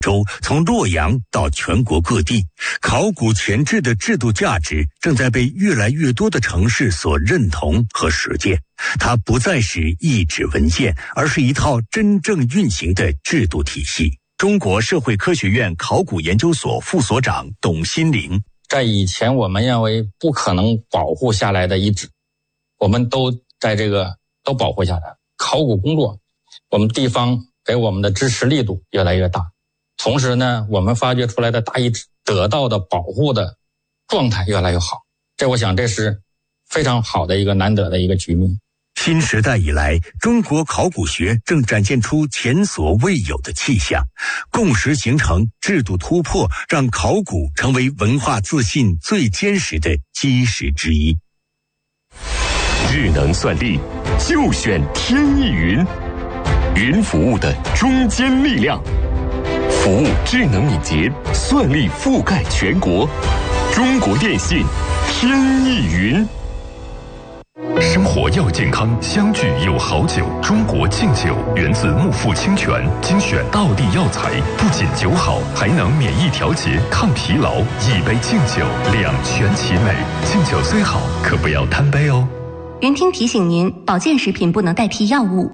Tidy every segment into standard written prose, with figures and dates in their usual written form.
州从洛阳到全国各地，考古前置的制度价值正在被越来越多的城市所认同和实践。它不再是一纸文件，而是一套真正运行的制度体系。中国社会科学院考古研究所副所长董新林： 在以前我们认为不可能保护下来的遗址，我们都保护下来。考古工作，我们地方给我们的支持力度越来越大。同时呢，我们发掘出来的大遗址得到的保护的状态越来越好，我想这是非常好的一个难得的一个局面。 新时代以来，中国考古学正展现出前所未有的气象，共识形成，制度突破，让考古成为文化自信最坚实的基石之一。 智能算力，就选天翼云，云服务的中坚力量。服务智能敏捷，算力覆盖全国。中国电信天翼云。生活要健康，相聚有好酒。中国敬酒源自木富清泉，精选道地药材，不仅酒好，还能免疫调节、抗疲劳。一杯敬酒，两全其美。敬酒虽好，可不要贪杯哦。 云听提醒您，保健食品不能代替药物。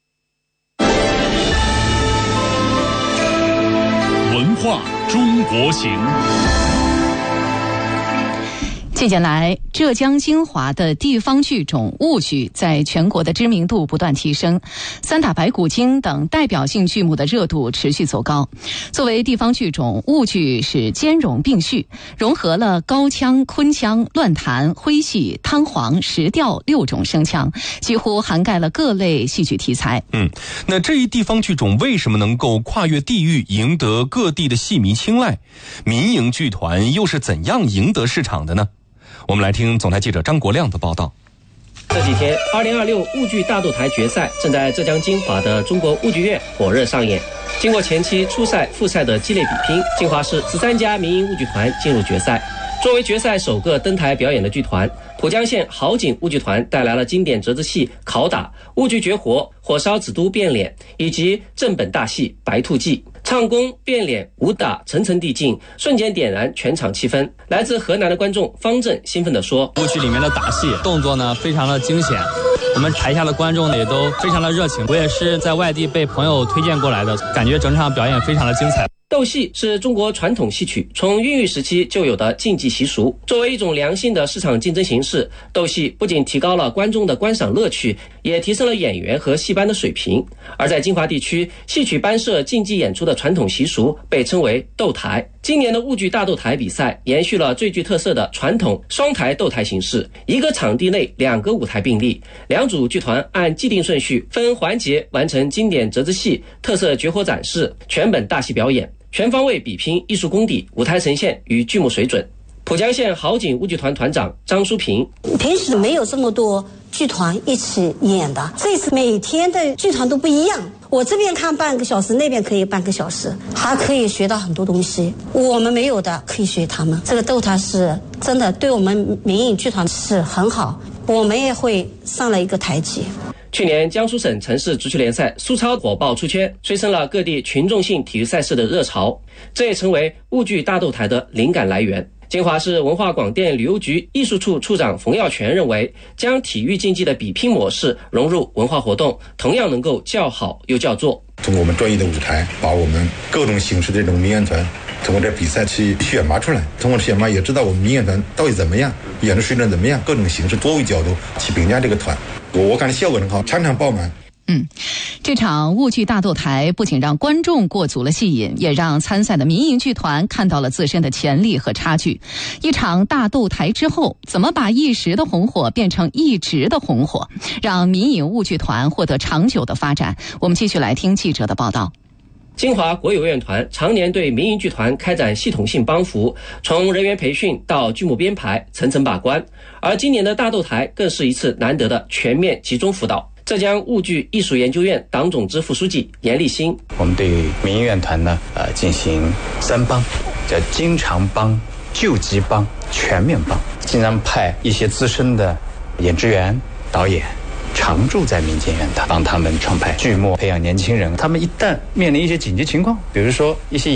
文化中国行。 近年来，浙江金华的地方剧种婺剧在全国的知名度不断提升，三打白骨精等代表性剧目的热度持续走高。作为地方剧种，婺剧是兼容并蓄，融合了高腔、昆腔、乱弹、徽戏、汤黄、石调6种声腔，几乎涵盖了各类戏剧题材。 那这一地方剧种为什么能够跨越地域，赢得各地的戏迷青睐？民营剧团又是怎样赢得市场的呢？我们来听总台记者张国亮的报道。 这几天，2026婺剧大斗台决赛正在浙江金华的中国婺剧院火热上演。经过前期初赛、复赛的激烈比拼，金华市13家民营婺剧团进入决赛。作为决赛首个登台表演的剧团，浦江县好景婺剧团带来了经典折子戏《拷打》、婺剧绝活《火烧紫都变脸》以及正本大戏《白兔记》。唱功、变脸、武打层层递进，瞬间点燃全场气氛。来自河南的观众方正兴奋地说： 婺剧里面的打戏动作呢非常的惊险，我们台下的观众呢也都非常的热情。我也是在外地被朋友推荐过来的，感觉整场表演非常的精彩。 斗戏是中国传统戏曲从孕育时期就有的竞技习俗，作为一种良性的市场竞争形式，斗戏不仅提高了观众的观赏乐趣，也提升了演员和戏班的水平。而在金华地区，戏曲班社竞技演出的传统习俗被称为斗台。今年的婺剧大斗台比赛延续了最具特色的传统双台斗台形式，一个场地内2个舞台并立，两组剧团按既定顺序分环节完成经典折子戏、特色绝活展示、全本大戏表演，全方位比拼艺术功底、舞台呈现与剧目水准。浦江县好景婺剧团团长张淑平： 平时没有这么多剧团一起演的，这次每天的剧团都不一样，我这边看半个小时，那边可以半个小时，还可以学到很多东西，我们没有的可以学他们。这个斗台是真的对我们民营剧团是很好，我们也会上了一个台阶。 去年江苏省城市足球联赛苏超火爆出圈，催生了各地群众性体育赛事的热潮，这也成为婺剧大斗台的灵感来源。金华市文化广电旅游局艺术处处长冯耀全认为，将体育竞技的比拼模式融入文化活动，同样能够叫好又叫座。 通过我们专业的舞台，把我们各种形式的这种民演团通过这比赛去选拔出来，通过选拔也知道我们民演团到底怎么样，演的水准怎么样，各种形式多维角度去评价这个团。我感觉效果很好，场场爆满。 这场婺剧大斗台不仅让观众过足了戏瘾，也让参赛的民营剧团看到了自身的潜力和差距。一场大斗台之后，怎么把一时的红火变成一直的红火，让民营婺剧团获得长久的发展？我们继续来听记者的报道。 金华国有院团常年对民营剧团开展系统性帮扶，从人员培训到剧目编排层层把关，而今年的大斗台更是一次难得的全面集中辅导。浙江婺剧艺术研究院党总支副书记严立新： 我们对民营院团呢进行3帮，叫经常帮、救急帮、全面帮，经常派一些资深的演职员、导演常驻在民间院团，帮他们创排剧目，培养年轻人。他们一旦面临一些紧急情况，比如说一些